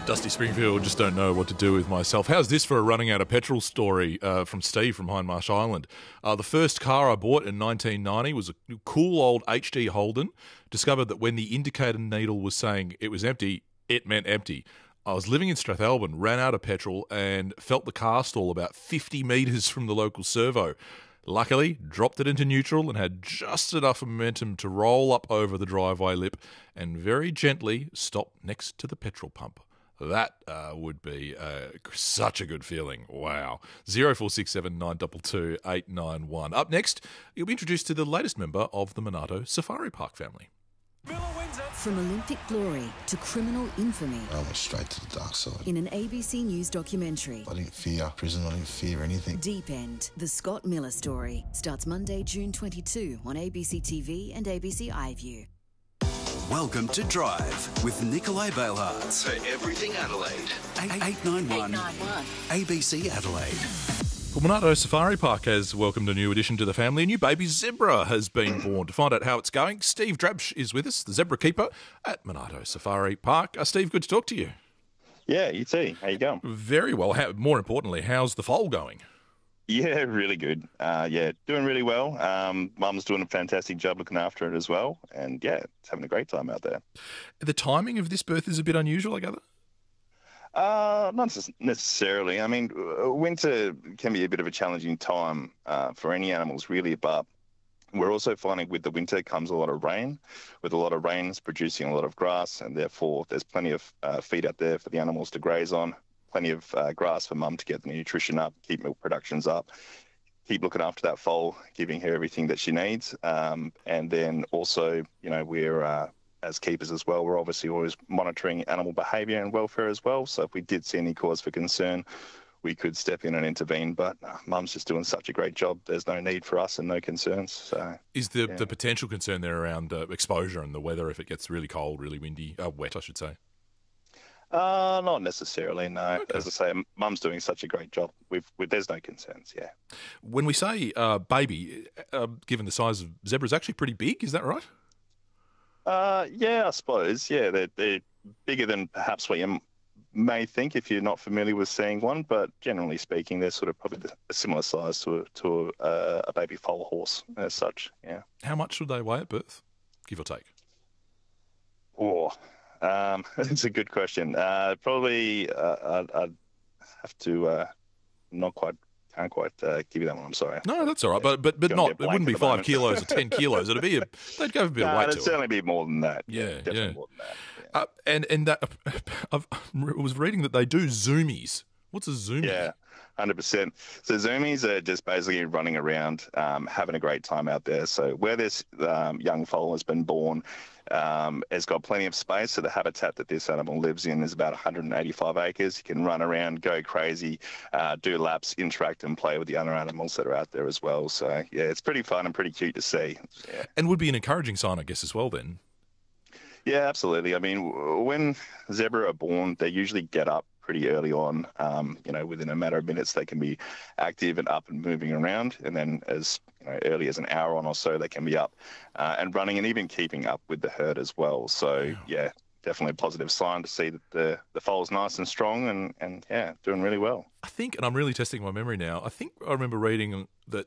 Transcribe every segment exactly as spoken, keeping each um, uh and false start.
Dusty Springfield, just don't know what to do with myself. How's this for a running out of petrol story uh, from Steve from Hindmarsh Island? Uh, the first car I bought in nineteen ninety was a cool old H D Holden. Discovered that when the indicator needle was saying it was empty, it meant empty. I was living in Strathalbyn, ran out of petrol and felt the car stall about fifty metres from the local servo. Luckily, dropped it into neutral and had just enough momentum to roll up over the driveway lip and very gently stop next to the petrol pump. That uh, would be uh, such a good feeling. Wow. zero four six seven nine two two eight nine one. Up next, you'll be introduced to the latest member of the Monado Safari Park family. From Olympic glory to criminal infamy. I went straight to the dark side. In an A B C News documentary. I didn't fear prison, I didn't fear anything. Deep End, the Scott Miller story, starts Monday, June twenty-second on A B C T V and A B C iView. Welcome to Drive with Nicolai Bailharts. For everything Adelaide. eight nine one A B C Adelaide. Well, Monado Safari Park has welcomed a new addition to the family. A new baby zebra has been born. To find out how it's going, Steve Drabsch is with us, the zebra keeper at Monado Safari Park. Uh, Steve, good to talk to you. Yeah, you too. How you going? Very well. How, more importantly, how's the foal going? Yeah, really good. Uh, yeah, doing really well. Um, Mum's doing a fantastic job looking after it as well. And yeah, it's having a great time out there. The timing of this birth is a bit unusual, I gather? Uh, not necessarily. I mean, winter can be a bit of a challenging time uh, for any animals, really. But we're also finding with the winter comes a lot of rain. With a lot of rain, it's producing a lot of grass. And therefore, there's plenty of uh, feed out there for the animals to graze on. Plenty of uh, grass for mum to get the nutrition up, keep milk productions up, keep looking after that foal, giving her everything that she needs. Um, and then also, you know, we're, uh, as keepers as well, we're obviously always monitoring animal behaviour and welfare as well. So if we did see any cause for concern, we could step in and intervene. But uh, mum's just doing such a great job. There's no need for us and no concerns. So Is the, yeah. the potential concern there around uh, exposure and the weather if it gets really cold, really windy, uh, wet, I should say? Uh, not necessarily, no. Okay. As I say, mum's doing such a great job. We've, we, there's no concerns, yeah. When we say uh, baby, uh, given the size of zebra, is actually pretty big, is that right? Uh, yeah, I suppose. Yeah, they're, they're bigger than perhaps what you m- may think if you're not familiar with seeing one, but generally speaking, they're sort of probably a similar size to a, to a, a baby foal horse as such, yeah. How much should they weigh at birth, give or take? Oh, um, that's a good question. Uh, probably uh, I'd, I'd have to uh, not quite, can't quite uh, give you that one, I'm sorry. No, that's all right, but but, but Gonna not, get it blank wouldn't be at the five moment. kilos or ten kilos. It'd be a, they'd go a bit No, of weight it'd to it. certainly be more than that. Yeah, definitely yeah. more than that. Yeah. Uh, and and that, I've, I was reading that they do zoomies. What's a zoomie? Yeah, one hundred percent. So zoomies are just basically running around, um, having a great time out there. So where this um, young foal has been born, um, has got plenty of space. So the habitat that this animal lives in is about one hundred eighty-five acres. You can run around, go crazy, uh, do laps, interact and play with the other animals that are out there as well. So yeah, it's pretty fun and pretty cute to see. Yeah. And would be an encouraging sign, I guess, as well then. Yeah, absolutely. I mean, w- when zebra are born, they usually get up pretty early on. Um, you know, within a matter of minutes, they can be active and up and moving around. And then as you know, early as an hour on or so, they can be up uh, and running and even keeping up with the herd as well. So, yeah, definitely a positive sign to see that the, the foal's nice and strong and, and, yeah, doing really well. I think, and I'm really testing my memory now, I think I remember reading that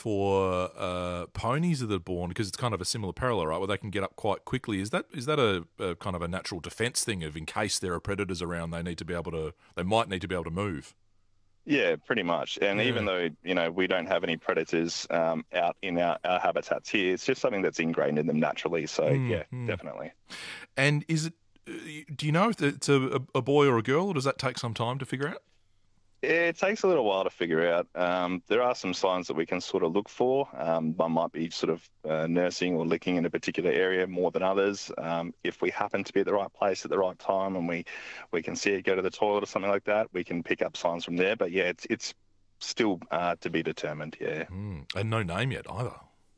for uh, ponies that are born, because it's kind of a similar parallel, right, where they can get up quite quickly. Is that is that a, a kind of a natural defence thing of in case there are predators around, they need to be able to, they might need to be able to move? Yeah, pretty much. And Yeah. even though, you know, we don't have any predators um, out in our, our habitats here, it's just something that's ingrained in them naturally. So, Mm, yeah, mm. definitely. And is it, uh, do you know if it's a, a boy or a girl, or does that take some time to figure out? It takes a little while to figure out. Um, there are some signs that we can sort of look for. Um, one might be sort of uh, nursing or licking in a particular area more than others. Um, if we happen to be at the right place at the right time and we, we can see it go to the toilet or something like that, we can pick up signs from there. But yeah, it's it's still uh, to be determined, yeah. Mm. And no name yet either.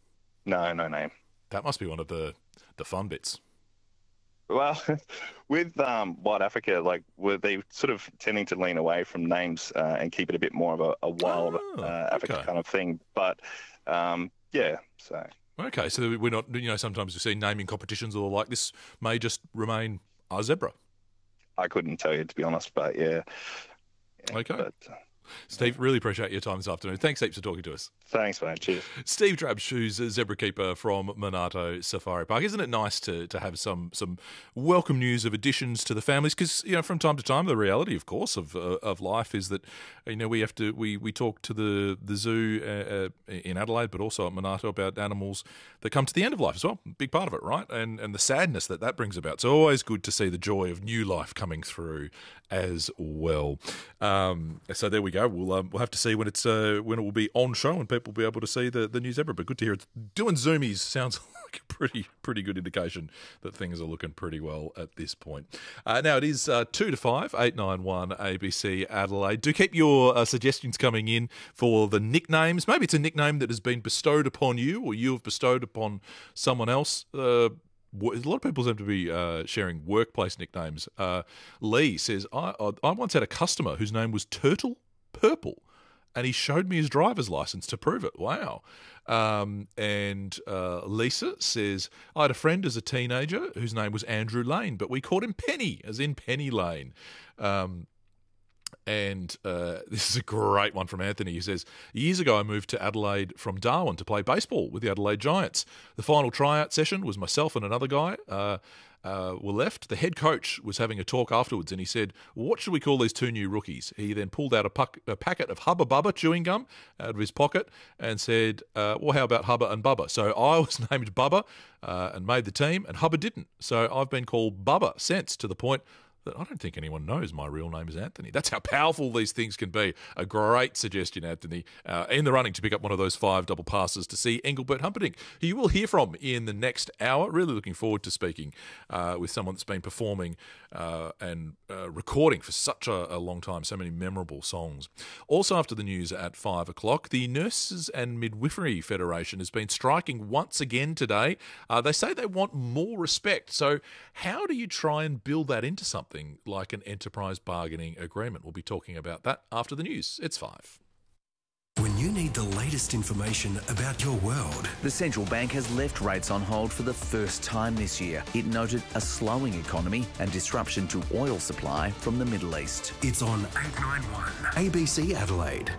No, no name. That must be one of the, the fun bits. Well, with um, Wild Africa, like, were they sort of tending to lean away from names uh, and keep it a bit more of a, a wild Oh, uh, Africa okay. kind of thing. But um, yeah, so Okay, so we're not, you know, sometimes we see naming competitions or like this may just remain a zebra. I couldn't tell you, to be honest, but yeah. yeah okay. But, Steve, really appreciate your time this afternoon. Thanks heaps for talking to us. Thanks, mate. Cheers. Steve Drabshoes, a zebra keeper from Monarto Safari Park. Isn't it nice to, to have some some welcome news of additions to the families? Because, you know, from time to time, the reality, of course, of uh, of life is that, you know, we have to we, we talk to the the zoo uh, in Adelaide, but also at Monarto about animals that come to the end of life as well. Big part of it, right? And and the sadness that that brings about. So always good to see the joy of new life coming through as well. Um, so there we go. We'll um, we'll have to see when it's uh, when it will be on show and people will be able to see the, the new zebra. But good to hear it. Doing zoomies sounds like a pretty pretty good indication that things are looking pretty well at this point. Uh, now it is uh, two to five eight nine one A B C Adelaide. Do keep your uh, suggestions coming in for the nicknames. Maybe it's a nickname that has been bestowed upon you or you have bestowed upon someone else. Uh, A lot of people seem to be uh, sharing workplace nicknames. Uh, Lee says, I, I once had a customer whose name was Turtle Purple, and he showed me his driver's license to prove it. Wow. Um, and uh, Lisa says, I had a friend as a teenager whose name was Andrew Lane, but we called him Penny, as in Penny Lane. Um, And uh, this is a great one from Anthony. He says, years ago I moved to Adelaide from Darwin to play baseball with the Adelaide Giants. The final tryout session was myself and another guy uh, uh, were left. The head coach was having a talk afterwards and he said, what should we call these two new rookies? He then pulled out a, puck, a packet of Hubba Bubba chewing gum out of his pocket and said, uh, well, how about Hubba and Bubba? So I was named Bubba uh, and made the team, and Hubba didn't. So I've been called Bubba since, to the point that I don't think anyone knows my real name is Anthony. That's how powerful these things can be. A great suggestion, Anthony, uh, in the running to pick up one of those five double passes to see Engelbert Humperdinck, who you will hear from in the next hour. Really looking forward to speaking uh, with someone that's been performing uh, and uh, recording for such a, a long time, so many memorable songs. Also after the news at five o'clock, the Nurses and Midwifery Federation has been striking once again today. Uh, they say they want more respect. So how do you try and build that into something like an enterprise bargaining agreement? We'll be talking about that after the news. It's five. When you need the latest information about your world. The central bank has left rates on hold for the first time this year. It noted a slowing economy and disruption to oil supply from the Middle East. It's on eight ninety-one A B C Adelaide.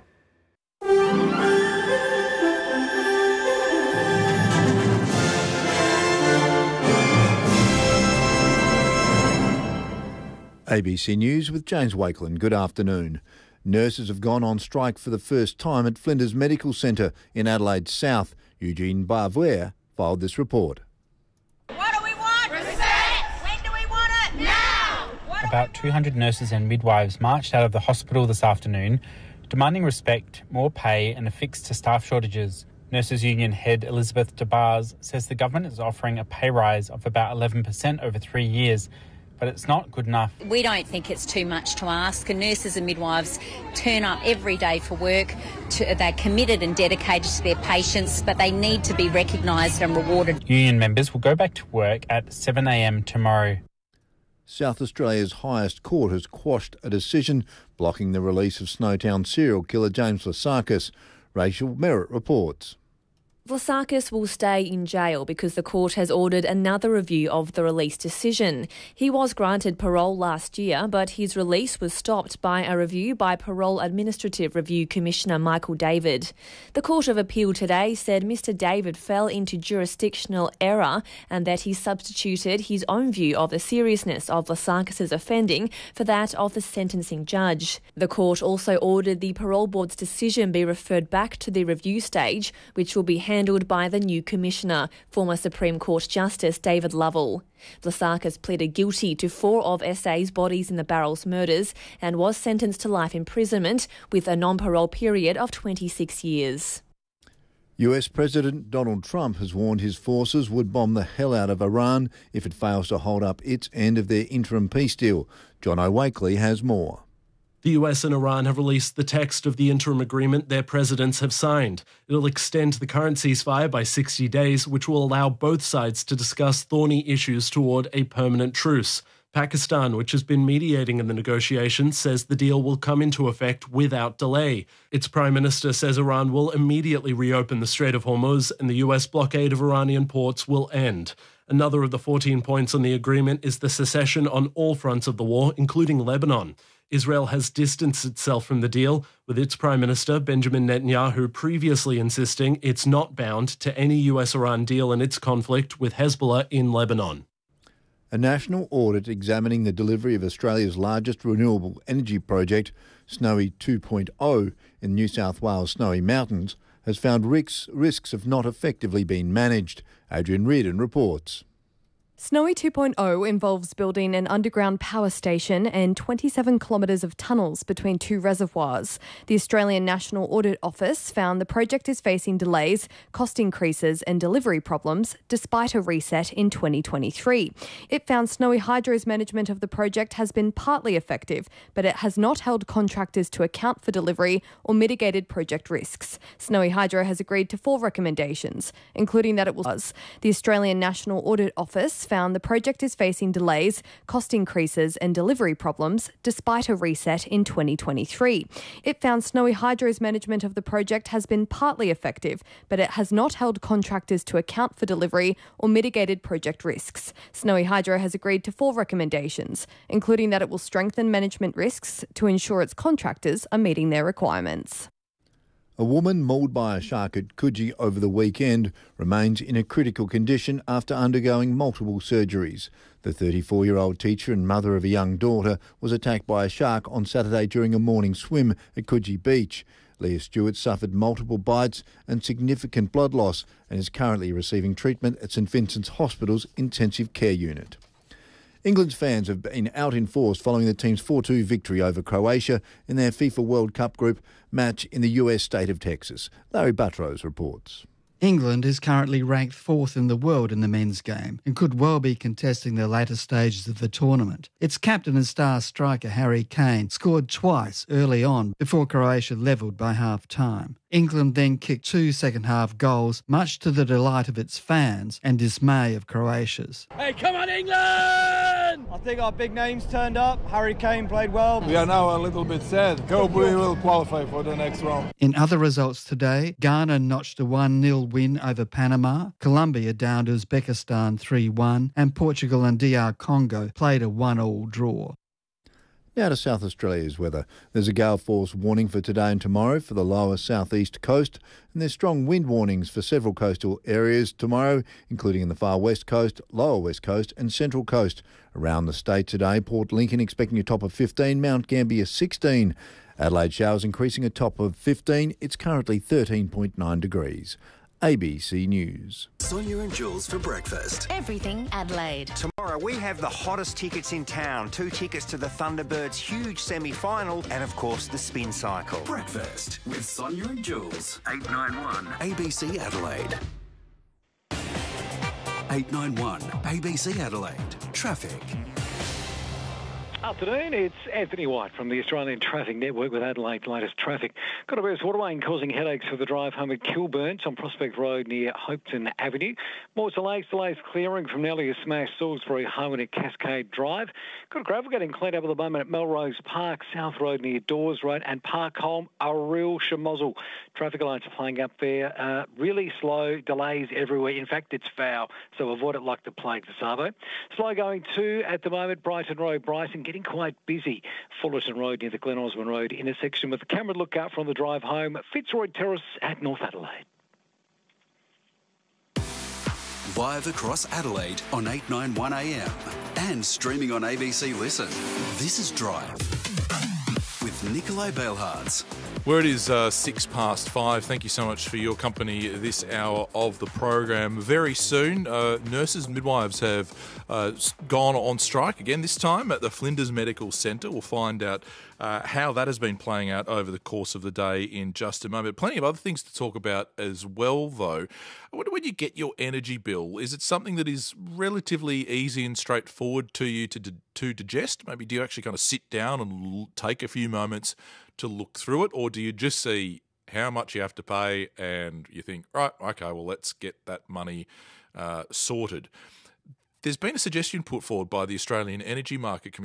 A B C News with James Wakeland. Good afternoon. Nurses have gone on strike for the first time at Flinders Medical Centre in Adelaide South. Eugene Barvuer filed this report. What do we want? Respect! When do we want it? Now! What About two hundred nurses and midwives marched out of the hospital this afternoon, demanding respect, more pay and a fix to staff shortages. Nurses Union head Elizabeth DeBars says the government is offering a pay rise of about eleven percent over three years, but it's not good enough. We don't think it's too much to ask. And nurses and midwives turn up every day for work. To, they're committed and dedicated to their patients, but they need to be recognised and rewarded. Union members will go back to work at seven a m tomorrow. South Australia's highest court has quashed a decision blocking the release of Snowtown serial killer James Vlasakis. Rachel Merritt reports. Vlasakis will stay in jail because the court has ordered another review of the release decision. He was granted parole last year, but his release was stopped by a review by Parole Administrative Review Commissioner Michael David. The Court of Appeal today said Mister David fell into jurisdictional error and that he substituted his own view of the seriousness of Vlasakis' offending for that of the sentencing judge. The court also ordered the parole board's decision be referred back to the review stage, which will be handled by the new commissioner, former Supreme Court Justice David Lovell. Vlasakis pleaded guilty to four of S A's bodies in the Barrels murders and was sentenced to life imprisonment with a non-parole period of twenty-six years. U S President Donald Trump has warned his forces would bomb the hell out of Iran if it fails to hold up its end of their interim peace deal. John O'Wakely has more. The U S and Iran have released the text of the interim agreement their presidents have signed. It'll extend the current ceasefire by sixty days, which will allow both sides to discuss thorny issues toward a permanent truce. Pakistan, which has been mediating in the negotiations, says the deal will come into effect without delay. Its prime minister says Iran will immediately reopen the Strait of Hormuz and the U S blockade of Iranian ports will end. Another of the fourteen points on the agreement is the cessation on all fronts of the war, including Lebanon. Israel has distanced itself from the deal, with its Prime Minister, Benjamin Netanyahu, previously insisting it's not bound to any U S-Iran deal in its conflict with Hezbollah in Lebanon. A national audit examining the delivery of Australia's largest renewable energy project, Snowy two point oh, in New South Wales' Snowy Mountains, has found risks, risks have not effectively been managed. Adrian Reardon reports. Snowy two point oh involves building an underground power station and twenty-seven kilometres of tunnels between two reservoirs. The Australian National Audit Office found the project is facing delays, cost increases and delivery problems, despite a reset in twenty twenty-three. It found Snowy Hydro's management of the project has been partly effective, but it has not held contractors to account for delivery or mitigated project risks. Snowy Hydro has agreed to four recommendations, including that it will... The Australian National Audit Office found the project is facing delays, cost increases and delivery problems, despite a reset in twenty twenty-three. It found Snowy Hydro's management of the project has been partly effective, but it has not held contractors to account for delivery or mitigated project risks. Snowy Hydro has agreed to four recommendations, including that it will strengthen management risks to ensure its contractors are meeting their requirements. A woman mauled by a shark at Coogee over the weekend remains in a critical condition after undergoing multiple surgeries. The thirty-four-year-old teacher and mother of a young daughter was attacked by a shark on Saturday during a morning swim at Coogee Beach. Leah Stewart suffered multiple bites and significant blood loss and is currently receiving treatment at St Vincent's Hospital's intensive care unit. England's fans have been out in force following the team's four two victory over Croatia in their FIFA World Cup group match in the U S state of Texas. Larry Buttrose reports. England is currently ranked fourth in the world in the men's game and could well be contesting the latter stages of the tournament. Its captain and star striker Harry Kane scored twice early on before Croatia levelled by half-time. England then kicked two second-half goals, much to the delight of its fans and dismay of Croatia's. Hey, come on, England! I think our big names turned up. Harry Kane played well. We are now a little bit sad. Hope we will qualify for the next round. In other results today, Ghana notched a one nil win over Panama, Colombia downed Uzbekistan three one, and Portugal and D R Congo played a one all draw. Now to South Australia's weather. There's a gale force warning for today and tomorrow for the lower southeast coast, and there's strong wind warnings for several coastal areas tomorrow, including in the far west coast, lower west coast and central coast. Around the state today, Port Lincoln expecting a top of fifteen, Mount Gambier sixteen. Adelaide showers increasing a top of fifteen. It's currently thirteen point nine degrees. A B C News. Sonia and Jules for breakfast. Everything Adelaide. Tomorrow we have the hottest tickets in town. Two tickets to the Thunderbirds' huge semi-final and, of course, the spin cycle. Breakfast with Sonia and Jules. eight nine one A B C Adelaide. eight nine one A B C Adelaide. Traffic. Afternoon, it's Anthony White from the Australian Traffic Network with Adelaide's latest traffic. Got a West Waterway causing headaches for the drive home at Kilburns on Prospect Road near Hopeton Avenue. More delays, delays clearing from Nellie Smash, Salisbury, Homan at Cascade Drive. Got a gravel getting cleaned up at the moment at Melrose Park, South Road near Dawes Road, and Park Holm, a real schmozzle. Traffic lights are playing up there. Uh, really slow, delays everywhere. In fact, it's foul, so avoid it like the plague, the Savo. Slow going too at the moment, Brighton Road, Brighton, getting quite busy. Fullerton Road near the Glen Osmond Road intersection with the camera lookout from the drive home. Fitzroy Terrace at North Adelaide. Live across Adelaide on eight nine one A M and streaming on A B C Listen. This is Drive with Nikolai Belhards. Where it is uh, six past five. Thank you so much for your company this hour of the program. Very soon, uh, nurses and midwives have uh, gone on strike again, this time at the Flinders Medical Centre. We'll find out uh, how that has been playing out over the course of the day in just a moment. Plenty of other things to talk about as well, though. When you get your energy bill, is it something that is relatively easy and straightforward to you to, to digest? Maybe do you actually kind of sit down and l- take a few moments to look through it, or do you just see how much you have to pay and you think, right, okay, well, let's get that money uh, sorted? There's been a suggestion put forward by the Australian Energy Market Commission